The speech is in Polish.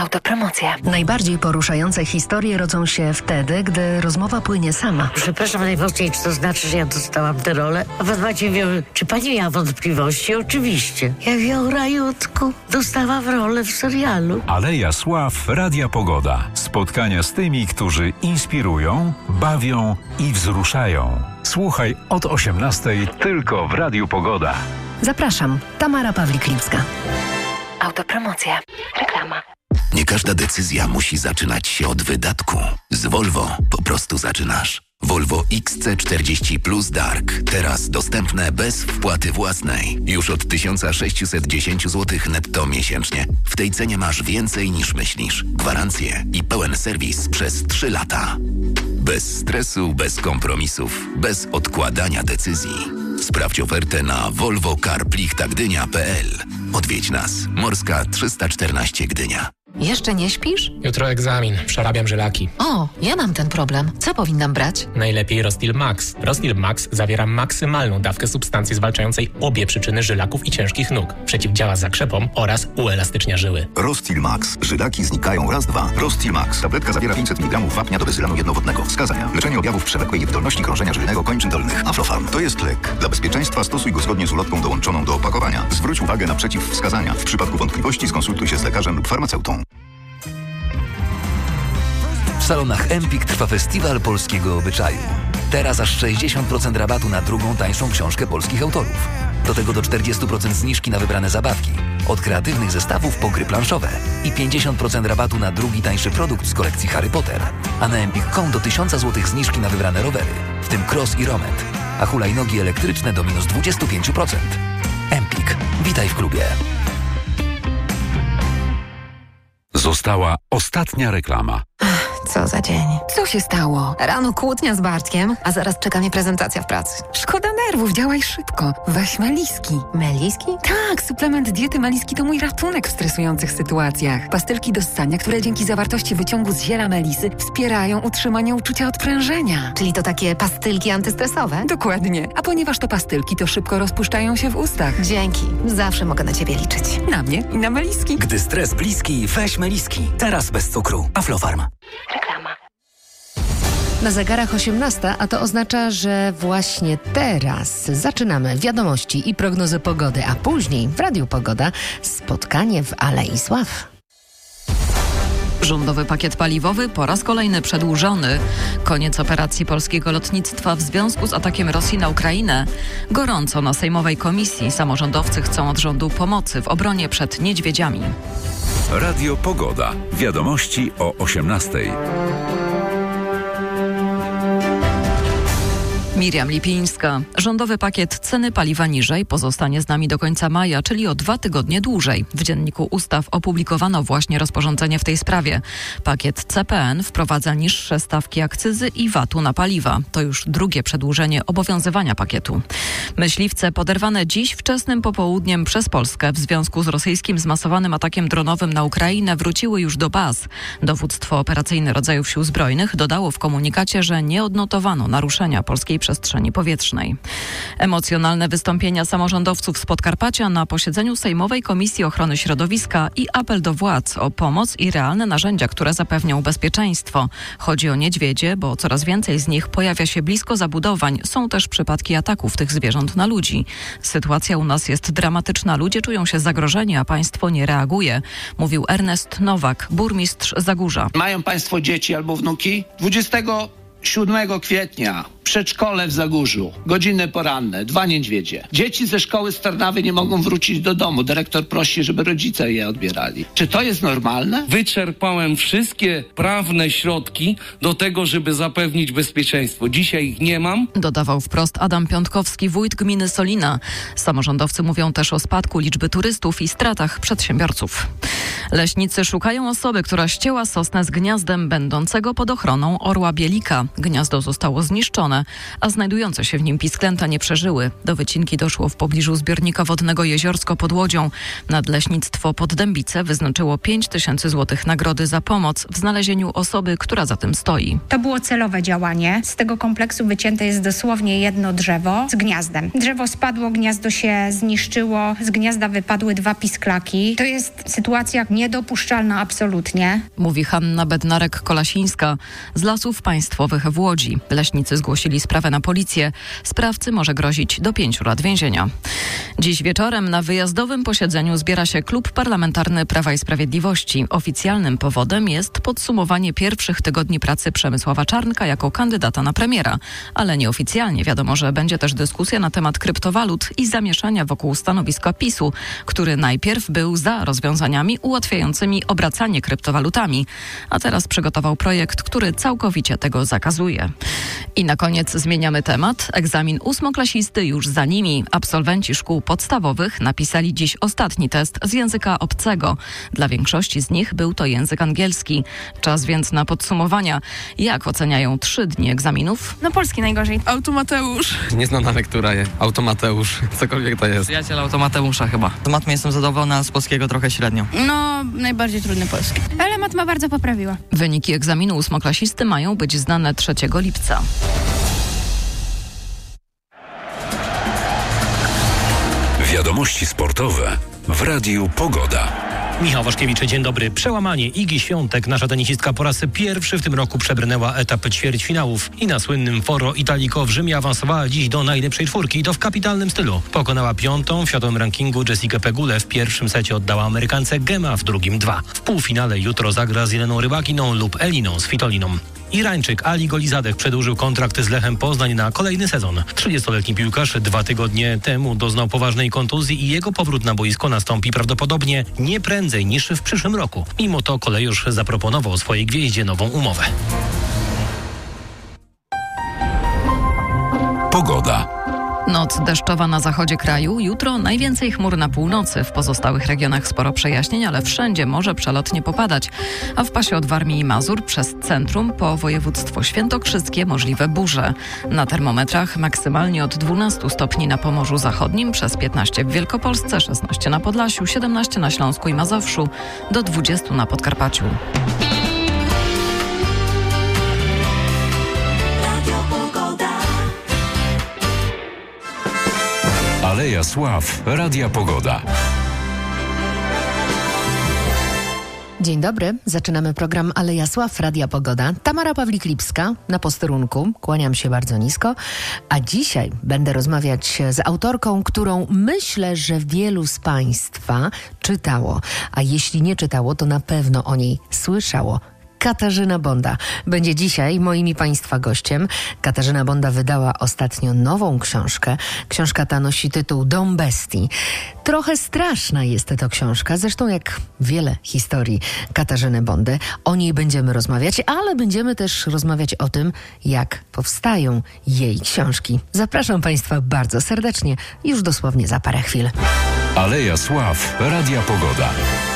Autopromocja. Najbardziej poruszające historie rodzą się wtedy, gdy rozmowa płynie sama. Przepraszam najmocniej, czy to znaczy, że ja dostałam tę rolę? A pan Maciej wie, czy pani miała wątpliwości? Oczywiście. Ja wiem, rajutku, dostałam rolę w serialu. Aleja Sław Radia Pogoda. Spotkania z tymi, którzy inspirują, bawią i wzruszają. Słuchaj od 18:00 tylko w Radiu Pogoda. Zapraszam, Tamara Pawlik-Lipska. Autopromocja. Reklama. Nie każda decyzja musi zaczynać się od wydatku. Z Volvo po prostu zaczynasz. Volvo XC40 Plus Dark. Teraz dostępne bez wpłaty własnej. Już od 1610 zł netto miesięcznie. W tej cenie masz więcej niż myślisz. Gwarancje i pełen serwis przez 3 lata. Bez stresu, bez kompromisów, bez odkładania decyzji. Sprawdź ofertę na volvocarplichtagdynia.pl. Odwiedź nas. Morska 314 Gdynia. Jeszcze nie śpisz? Jutro egzamin. Przerabiam żylaki. O, ja mam ten problem. Co powinnam brać? Najlepiej Rostil Max. Rostil Max zawiera maksymalną dawkę substancji zwalczającej obie przyczyny żylaków i ciężkich nóg. Przeciwdziała zakrzepom oraz uelastycznia żyły. Rostil Max. Żylaki znikają raz, dwa. Rostil Max. Tabletka zawiera 500 mg wapnia do bezylanu jednowodnego. Wskazania. Leczenie objawów przewlekłej niewydolności krążenia żylnego kończyn dolnych. Aflofarm. To jest lek. Dla bezpieczeństwa stosuj go zgodnie z ulotką dołączoną do opakowania. Zwróć uwagę na przeciwwskazania. W przypadku wątpliwości skonsultuj się z lekarzem lub farmaceutą. W salonach Empik trwa festiwal polskiego obyczaju. Teraz aż 60% rabatu na drugą tańszą książkę polskich autorów. Do tego do 40% zniżki na wybrane zabawki. Od kreatywnych zestawów po gry planszowe. I 50% rabatu na drugi tańszy produkt z kolekcji Harry Potter. A na Empik.com do 1000 zł zniżki na wybrane rowery, w tym cross i romet. A hulajnogi elektryczne do minus 25%. Empik. Witaj w klubie. Została ostatnia reklama. Co za dzień. Co się stało? Rano kłótnia z Bartkiem, a zaraz czeka mnie prezentacja w pracy. Szkoda nerwów, działaj szybko. Weź Meliski. Meliski? Tak, suplement diety Meliski to mój ratunek w stresujących sytuacjach. Pastylki do ssania, które dzięki zawartości wyciągu z ziela melisy wspierają utrzymanie uczucia odprężenia. Czyli to takie pastylki antystresowe? Dokładnie. A ponieważ to pastylki, to szybko rozpuszczają się w ustach. Dzięki. Zawsze mogę na ciebie liczyć. Na mnie i na Meliski. Gdy stres bliski, weź Meliski. Teraz bez cukru. Aflofarm. Reklama. Na zegarach 18, a to oznacza, że właśnie teraz zaczynamy wiadomości i prognozy pogody, a później w Radiu Pogoda spotkanie w Alei Sław. Rządowy pakiet paliwowy po raz kolejny przedłużony. Koniec operacji polskiego lotnictwa w związku z atakiem Rosji na Ukrainę. Gorąco na sejmowej komisji. Samorządowcy chcą od rządu pomocy w obronie przed niedźwiedziami. Radio Pogoda. Wiadomości o 18:00. Miriam Lipińska. Rządowy pakiet ceny paliwa niżej pozostanie z nami do końca maja, czyli o 2 tygodnie dłużej. W Dzienniku Ustaw opublikowano właśnie rozporządzenie w tej sprawie. Pakiet CPN wprowadza niższe stawki akcyzy i VAT-u na paliwa. To już drugie przedłużenie obowiązywania pakietu. Myśliwce poderwane dziś wczesnym popołudniem przez Polskę w związku z rosyjskim zmasowanym atakiem dronowym na Ukrainę wróciły już do baz. Dowództwo operacyjne rodzajów Sił Zbrojnych dodało w komunikacie, że nie odnotowano naruszenia polskiej przestrzeni powietrznej. Emocjonalne wystąpienia samorządowców z Podkarpacia na posiedzeniu Sejmowej Komisji Ochrony Środowiska i apel do władz o pomoc i realne narzędzia, które zapewnią bezpieczeństwo. Chodzi o niedźwiedzie, bo coraz więcej z nich pojawia się blisko zabudowań. Są też przypadki ataków tych zwierząt na ludzi. Sytuacja u nas jest dramatyczna. Ludzie czują się zagrożeni, a państwo nie reaguje, mówił Ernest Nowak, burmistrz Zagórza. Mają państwo dzieci albo wnuki? 27 kwietnia przedszkole w Zagórzu, godziny poranne, 2 niedźwiedzie. Dzieci ze szkoły z Tarnawy nie mogą wrócić do domu. Dyrektor prosi, żeby rodzice je odbierali. Czy to jest normalne? Wyczerpałem wszystkie prawne środki do tego, żeby zapewnić bezpieczeństwo. Dzisiaj ich nie mam. Dodawał wprost Adam Piątkowski, wójt gminy Solina. Samorządowcy mówią też o spadku liczby turystów i stratach przedsiębiorców. Leśnicy szukają osoby, która ścięła sosnę z gniazdem będącego pod ochroną orła bielika. Gniazdo zostało zniszczone, a znajdujące się w nim pisklęta nie przeżyły. Do wycinki doszło w pobliżu zbiornika wodnego Jeziorsko pod Łodzią. Nadleśnictwo Poddębice wyznaczyło 5000 zł nagrody za pomoc w znalezieniu osoby, która za tym stoi. To było celowe działanie. Z tego kompleksu wycięte jest dosłownie jedno drzewo z gniazdem. Drzewo spadło, gniazdo się zniszczyło, z gniazda wypadły 2 pisklaki. To jest sytuacja niedopuszczalna absolutnie. Mówi Hanna Bednarek-Kolasińska z Lasów Państwowych w Łodzi. Leśnicy zgłosili sprawę na policję. Sprawcy może grozić do 5 lat więzienia. Dziś wieczorem na wyjazdowym posiedzeniu zbiera się Klub Parlamentarny Prawa i Sprawiedliwości. Oficjalnym powodem jest podsumowanie pierwszych tygodni pracy Przemysława Czarnka jako kandydata na premiera. Ale nieoficjalnie wiadomo, że będzie też dyskusja na temat kryptowalut i zamieszania wokół stanowiska PiS-u, który najpierw był za rozwiązaniami ułatwiającymi obracanie kryptowalutami, a teraz przygotował projekt, który całkowicie tego zakazuje. I na koniec zmieniamy temat. Egzamin ósmoklasisty już za nimi. Absolwenci szkół podstawowych napisali dziś ostatni test z języka obcego. Dla większości z nich był to język angielski. Czas więc na podsumowania. Jak oceniają 3 dni egzaminów? No polski najgorzej. Automateusz. Nieznana lektura, Automateusz, cokolwiek to jest. Przyjaciel Automateusza chyba. Z matmy jestem zadowolony, a z polskiego trochę średnio. No, najbardziej trudny polski. Ale matma bardzo poprawiła. Wyniki egzaminu ósmoklasisty mają być znane 3 lipca. Wiadomości sportowe w Radiu Pogoda. Michał Waszkiewicz, dzień dobry. Przełamanie Igi Świątek. Nasza tenisistka po raz pierwszy w tym roku przebrnęła etap ćwierćfinałów i na słynnym Foro Italico w Rzymie awansowała dziś do najlepszej 4 i to w kapitalnym stylu. Pokonała 5. w światowym rankingu Jessikę Pegulę. W pierwszym secie oddała Amerykance Gema, w drugim 2. W półfinale jutro zagra z Jeleną Rybakiną lub Eliną Svitoliną. Irańczyk Ali Golizadeh przedłużył kontrakt z Lechem Poznań na kolejny sezon. 30-letni piłkarz 2 tygodnie temu doznał poważnej kontuzji i jego powrót na boisko nastąpi prawdopodobnie nie prędzej niż w przyszłym roku. Mimo to kolejorz zaproponował swojej gwieździe nową umowę. Pogoda. Noc deszczowa na zachodzie kraju, jutro najwięcej chmur na północy, w pozostałych regionach sporo przejaśnień, ale wszędzie może przelotnie popadać, a w pasie od Warmii i Mazur przez centrum po województwo świętokrzyskie możliwe burze. Na termometrach maksymalnie od 12 stopni na Pomorzu Zachodnim, przez 15 w Wielkopolsce, 16 na Podlasiu, 17 na Śląsku i Mazowszu, do 20 na Podkarpaciu. Aleja Sław, Radia Pogoda. Dzień dobry, zaczynamy program Aleja Sław, Radia Pogoda. Tamara Pawlik-Lipska na posterunku, kłaniam się bardzo nisko, a dzisiaj będę rozmawiać z autorką, którą myślę, że wielu z Państwa czytało, a jeśli nie czytało, to na pewno o niej słyszało. Katarzyna Bonda będzie dzisiaj moim i Państwa gościem. Katarzyna Bonda wydała ostatnio nową książkę. Książka ta nosi tytuł Dom Bestii. Trochę straszna jest to książka, zresztą jak wiele historii Katarzyny Bondy. O niej będziemy rozmawiać, ale będziemy też rozmawiać o tym, jak powstają jej książki. Zapraszam Państwa bardzo serdecznie, już dosłownie za parę chwil. Aleja Sław, Radia Pogoda.